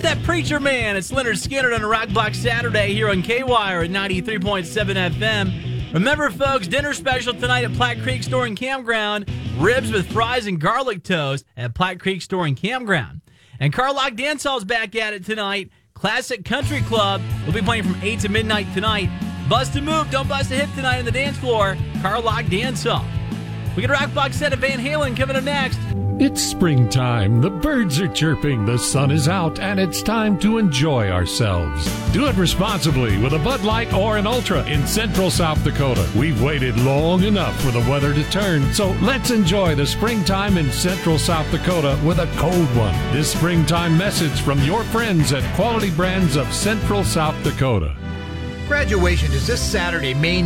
That Preacher Man. It's Leonard Skinner on a Rock Block Saturday here on K-Wire at 93.7 FM. Remember, folks, dinner special tonight at Platte Creek Store and Campground. Ribs with fries and garlic toast at Platte Creek Store and Campground. And Carlock Dance Hall's back at it tonight. Classic Country Club will be playing from 8 to midnight tonight. Bust a move, don't bust a hip tonight on the dance floor. Carlock Dance Hall. We get a Rock Block set of Van Halen coming up next. It's springtime, the birds are chirping, the sun is out, and it's time to enjoy ourselves. Do it responsibly with a Bud Light or an Ultra in Central South Dakota. We've waited long enough for the weather to turn, so let's enjoy the springtime in Central South Dakota with a cold one. This springtime message from your friends at Quality Brands of Central South Dakota. Graduation is this Saturday, May